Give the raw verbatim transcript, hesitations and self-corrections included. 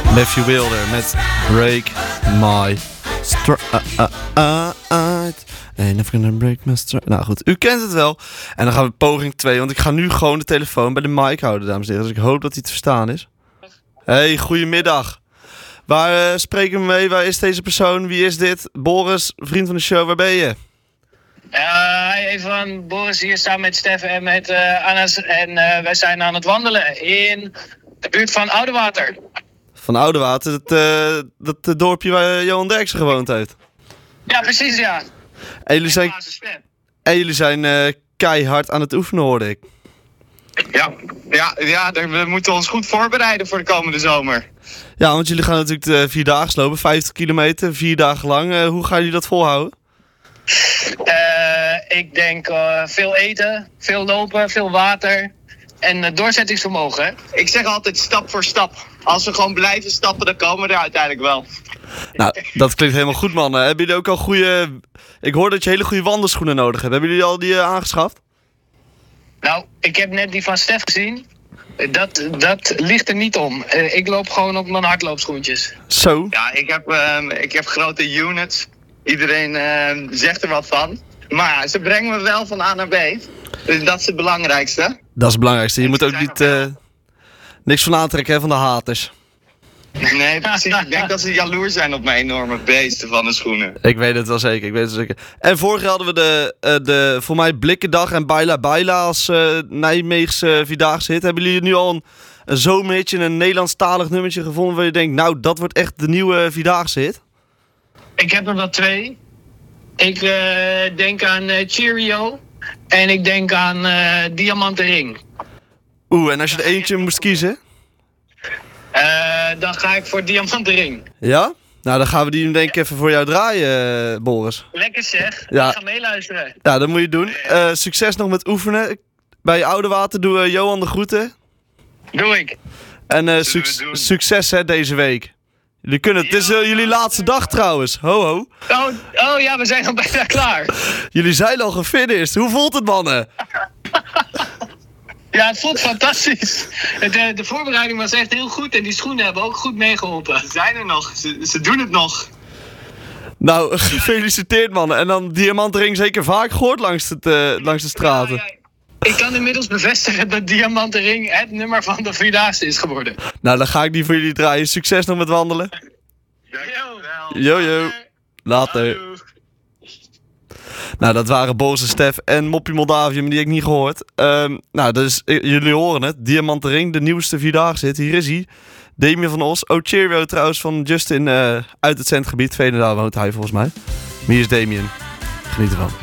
Matthew Wilder met Break My Stride. Ain't never gonna break my stride. Nou goed, u kent het wel. En dan gaan we poging twee, want ik ga nu gewoon de telefoon bij de mic houden, dames en heren. Dus ik hoop dat hij te verstaan is. Hey, goedemiddag. Waar uh, spreken we mee? Waar is deze persoon? Wie is dit? Boris, vriend van de show, waar ben je? Uh, even Boris hier samen met Stef en met uh, Anas. En uh, wij zijn aan het wandelen in de buurt van Oudewater. Van Oudewater, dat, uh, dat uh, dorpje waar Johan Derksen gewoond heeft. Ja, precies, ja. En jullie zijn, en jullie zijn uh, keihard aan het oefenen, hoorde ik. Ja, ja, ja, we moeten ons goed voorbereiden voor de komende zomer. Ja, want jullie gaan natuurlijk de vierdaagse lopen, vijftig kilometer, vier dagen lang. Uh, hoe gaan jullie dat volhouden? Uh, ik denk uh, veel eten, veel lopen, veel water en uh, doorzettingsvermogen. Ik zeg altijd stap voor stap. Als we gewoon blijven stappen, dan komen we er uiteindelijk wel. Nou, dat klinkt helemaal goed, man. Uh, hebben jullie ook al goede... Ik hoor dat je hele goede wandelschoenen nodig hebt. Hebben jullie al die uh, aangeschaft? Nou, ik heb net die van Stef gezien. Dat, dat ligt er niet om. Uh, ik loop gewoon op mijn hardloopschoentjes. Zo? Ja, ik heb, uh, ik heb grote units. Iedereen uh, zegt er wat van. Maar ze brengen me wel van A naar B. Dus dat is het belangrijkste. Dat is het belangrijkste. Je moet ook niet... Uh, niks van aantrekken, hè, van de haters. Nee, precies. Ik denk dat ze jaloers zijn op mijn enorme beesten van de schoenen. Ik weet het wel zeker, ik weet het zeker. En vorig jaar hadden we de, uh, de voor mij Blikkendag en Baila Baila als uh, Nijmeegse Vierdaagse hit. Hebben jullie nu al een, een zomerhitje, een Nederlandstalig nummertje gevonden waar je denkt, nou, dat wordt echt de nieuwe Vierdaagse hit? Ik heb er wel twee. Ik uh, denk aan uh, Cheerio en ik denk aan uh, Diamanten Ring. Oeh, en als je er eentje moest kiezen? Uh, dan ga ik voor Diamanten Ring. Ja? Nou, dan gaan we die denk ik even voor jou draaien, uh, Boris. Lekker zeg. Ja. Ik ga meeluisteren. Ja, dat moet je doen. Uh, succes nog met oefenen. Bij Oudewater doe uh, Johan de groeten. Doe ik. En uh, suc- succes hè, deze week. Jullie kunnen het. Het is uh, jullie laatste dag trouwens. Ho ho. Oh, oh ja, we zijn al bijna klaar. Jullie zijn al gefinished. Hoe voelt het, mannen? Ja, het voelt fantastisch. De, de voorbereiding was echt heel goed en die schoenen hebben ook goed meegeholpen. Ze zijn er nog. Ze, ze doen het nog. Nou, gefeliciteerd, mannen. En dan Diamantenring zeker vaak gehoord langs, het, uh, langs de straten. Ja, ja. Ik kan inmiddels bevestigen dat Diamanten Ring het nummer van de Vierdaagse is geworden. Nou, dan ga ik die voor jullie draaien. Succes nog met wandelen. Yo, yo. Later. Nou, dat waren Boris en Stef en Moppie Moldavium, die heb ik niet gehoord. Um, nou, dus jullie horen het. Diamanten Ring, de nieuwste Vierdaagse hit. Hier is hij. Damien van Os. Oh, Cheerio trouwens van Justin uh, uit het Zendgebied. Veenendaal woont hij volgens mij. Maar hier is Damien. Geniet ervan.